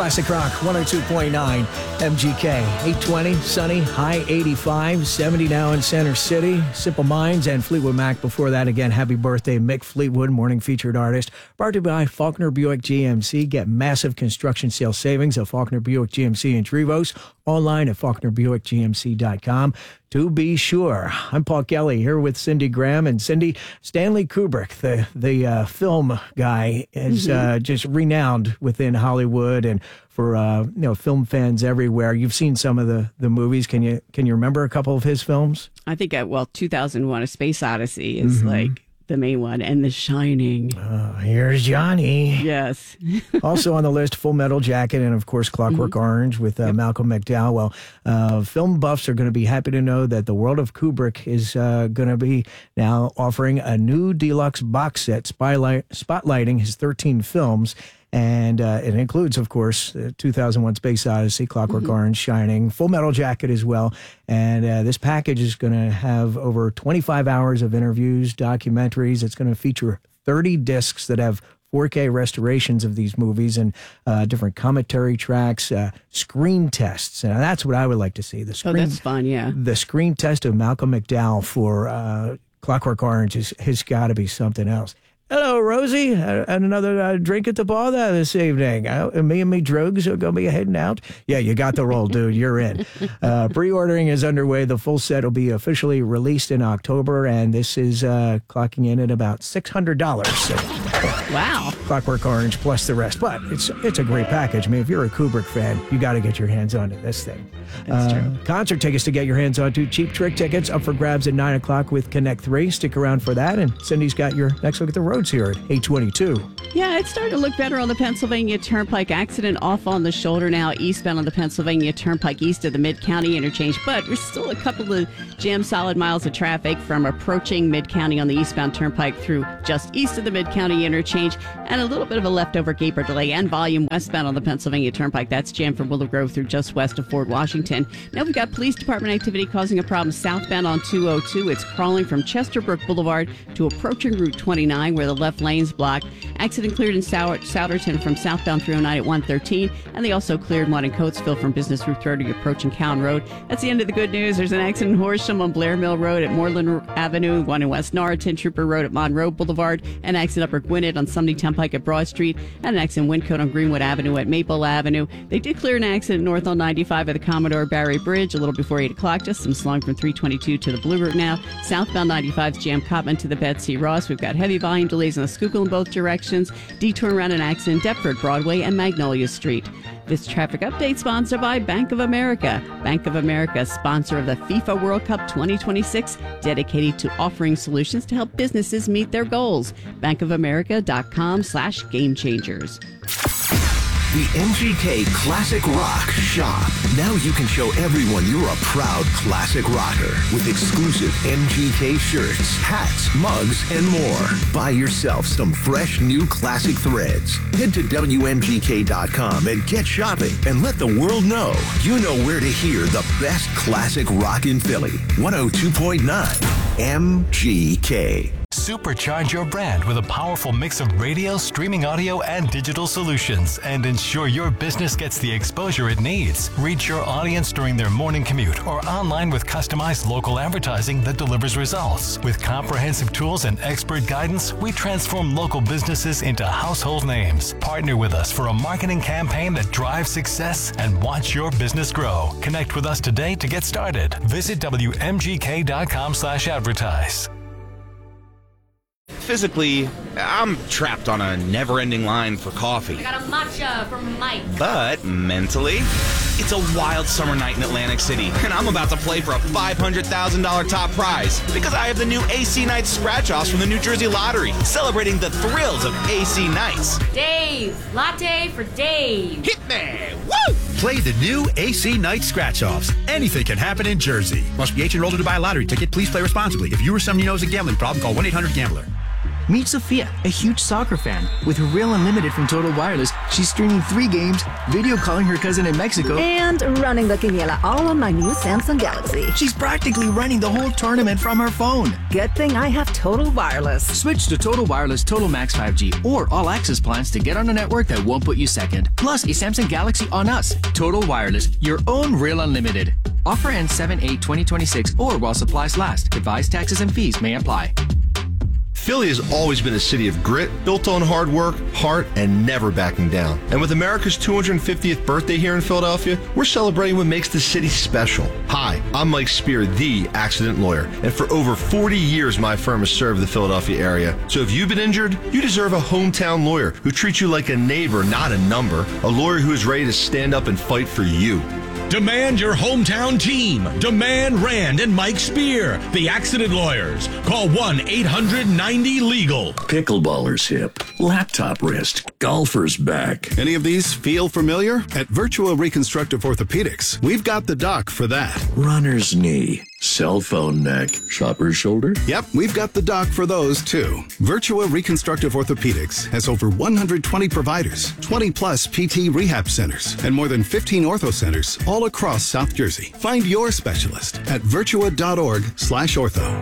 Classic Rock 102.9 MGK. 820, sunny, high 85, 70 now in Center City. Simple Minds and Fleetwood Mac before that. Again, happy birthday, Mick Fleetwood, morning featured artist. Brought to you by Faulkner Buick GMC. Get massive construction sales savings at Faulkner Buick GMC in Trevose. Online at FaulknerBuickGMC.com. To be sure, I'm Paul Kelly here with Cindy Graham. And Cindy, Stanley Kubrick, the film guy, is just renowned within Hollywood and for film fans everywhere. You've seen some of the movies. Can you remember a couple of his films? I think 2001: A Space Odyssey is like the main one, and The Shining. Here's Johnny. Yes. Also on the list, Full Metal Jacket and, of course, Clockwork Orange with Malcolm McDowell. Film buffs are going to be happy to know that the world of Kubrick is going to be now offering a new deluxe box set spotlighting his 13 films. And it includes, of course, 2001 Space Odyssey, Clockwork Orange, Shining, Full Metal Jacket as well. And this package is going to have over 25 hours of interviews, documentaries. It's going to feature 30 discs that have 4K restorations of these movies and different commentary tracks, screen tests. And that's what I would like to see. That's fun, yeah. The screen test of Malcolm McDowell for Clockwork Orange has got to be something else. Hello, Rosie. And another drink at the bar there this evening. Me and me drugs are going to be heading out. Yeah, you got the role, dude. You're in. Pre-ordering is underway. The full set will be officially released in October, and this is clocking in at about $600. So, wow. Clockwork Orange plus the rest. But it's a great package. I mean, if you're a Kubrick fan, you got to get your hands onto this thing. That's true. Concert tickets to get your hands onto. Cheap Trick tickets up for grabs at 9 o'clock with Connect 3. Stick around for that. And Cindy's got your next look at the roads here at 822. Yeah, it's starting to look better on the Pennsylvania Turnpike. Accident off on the shoulder now, eastbound on the Pennsylvania Turnpike, east of the Mid-County interchange. But there's still a couple of jam solid miles of traffic from approaching Mid-County on the eastbound Turnpike through just east of the Mid-County interchange, and a little bit of a leftover gaper delay and volume westbound on the Pennsylvania Turnpike. That's jammed from Willow Grove through just west of Fort Washington. Now we've got police department activity causing a problem southbound on 202. It's crawling from Chesterbrook Boulevard to approaching Route 29 where the left lane's blocked. Accident cleared in Souderton from southbound 309 at 113, and they also cleared one in Coatesville from Business Route 30 approaching Cowan Road. That's the end of the good news. There's an accident in Horsham on Blair Mill Road at Moreland Avenue, one in West Norriton, Trooper Road at Monroe Boulevard, an accident Upper Gwinnett on Sumney Turnpike at Broad Street, and an accident in Wyncote on Greenwood Avenue at Maple Avenue. They did clear an accident north on 95 at the Commodore Barry Bridge a little before 8 o'clock. Just some slung from 322 to the Blue Route now. Southbound 95's Jam Cotman to the Betsy Ross. We've got heavy volume delays on the Schuylkill in both directions. Detour around an accident Deptford, Broadway, and Magnolia Street. This traffic update sponsored by Bank of America. Bank of America, sponsor of the FIFA World Cup 2026, dedicated to offering solutions to help businesses meet their goals. bankofamerica.com/gamechangers. The MGK Classic Rock Shop. Now you can show everyone you're a proud classic rocker with exclusive MGK shirts, hats, mugs, and more. Buy yourself some fresh new classic threads. Head to WMGK.com and get shopping and let the world know you know where to hear the best classic rock in Philly. 102.9 MGK. Supercharge your brand with a powerful mix of radio, streaming audio, and digital solutions, and ensure your business gets the exposure it needs. Reach your audience during their morning commute or online with customized local advertising that delivers results. With comprehensive tools and expert guidance, we transform local businesses into household names. Partner with us for a marketing campaign that drives success and watch your business grow. Connect with us today to get started. Visit WMGK.com/advertise. Physically, I'm trapped on a never-ending line for coffee. I got a matcha from Mike. But mentally, it's a wild summer night in Atlantic City, and I'm about to play for a $500,000 top prize because I have the new AC Nights scratch-offs from the New Jersey Lottery, celebrating the thrills of AC Nights. Dave, latte for Dave. Hit me! Woo! Play the new AC Night Scratch-Offs. Anything can happen in Jersey. Must be 18 years old to buy a lottery ticket. Please play responsibly. If you or someone you know has a gambling problem, call 1-800-GAMBLER. Meet Sophia, a huge soccer fan. With her Real Unlimited from Total Wireless, she's streaming 3 games, video calling her cousin in Mexico, and running the quiniela all on my new Samsung Galaxy. She's practically running the whole tournament from her phone. Good thing I have Total Wireless. Switch to Total Wireless Total Max 5G or All Access plans to get on a network that won't put you second. Plus, a Samsung Galaxy on us. Total Wireless, your own Real Unlimited. Offer ends 7/8/2026 or while supplies last. Device taxes and fees may apply. Philly has always been a city of grit, built on hard work, heart, and never backing down. And with America's 250th birthday here in Philadelphia, we're celebrating what makes the city special. Hi, I'm Mike Spear, the accident lawyer. And for over 40 years, my firm has served the Philadelphia area. So if you've been injured, you deserve a hometown lawyer who treats you like a neighbor, not a number. A lawyer who is ready to stand up and fight for you. Demand your hometown team. Demand Rand and Mike Spear, the accident lawyers. Call 1-800-90-LEGAL. Pickleballer's hip, laptop wrist, golfer's back. Any of these feel familiar? At Virtua Reconstructive Orthopedics, we've got the doc for that. Runner's knee, cell phone neck, shopper's shoulder. Yep, we've got the doc for those too. Virtua Reconstructive Orthopedics has over 120 providers, 20 plus PT rehab centers, and more than 15 ortho centers all across South Jersey. Find your specialist at virtua.org/ortho.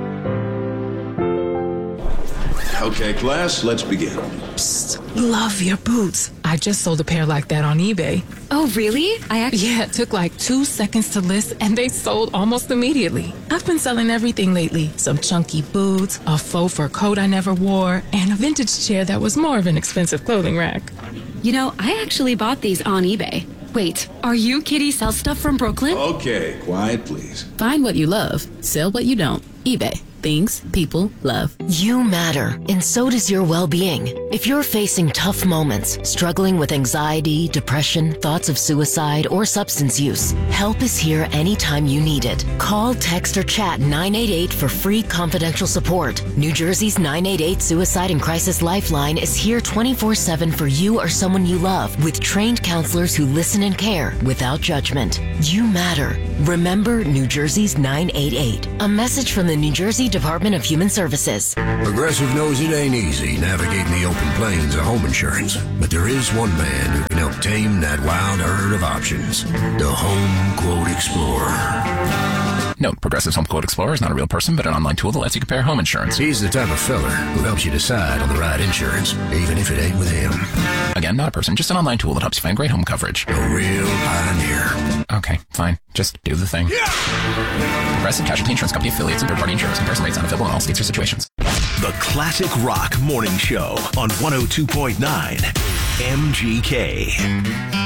Okay, class, let's begin. Psst, love your boots. I just sold a pair like that on eBay. Oh, really? Yeah, it took like 2 seconds to list and they sold almost immediately. I've been selling everything lately. Some chunky boots, a faux fur coat I never wore, and a vintage chair that was more of an expensive clothing rack. You know, I actually bought these on eBay. Wait, are you Kitty Sell Stuff from Brooklyn? Okay, quiet, please. Find what you love. Sell what you don't. eBay. Things people love. You matter, and so does your well-being. If you're facing tough moments, struggling with anxiety, depression, thoughts of suicide, or substance use, help is here anytime you need it. Call, text, or chat 988 for free confidential support. New Jersey's 988 Suicide and Crisis Lifeline is here 24/7 for you or someone you love, with trained counselors who listen and care without judgment. You matter. Remember New Jersey's 988. A message from the New Jersey Department of Human Services. Progressive knows it ain't easy navigating the open plains of home insurance, but there is one man who can help tame that wild herd of options. The Home Quote Explorer. Note, Progressive's Home Quote Explorer is not a real person, but an online tool that lets you compare home insurance. He's the type of fella who helps you decide on the right insurance, even if it ain't with him. Again, not a person, just an online tool that helps you find great home coverage. A real pioneer. Okay, fine. Just do the thing. Yeah! Progressive Casualty Insurance Company affiliates and third-party insurance. Comparison rates unavailable in all states or situations. The Classic Rock Morning Show on 102.9 MGK.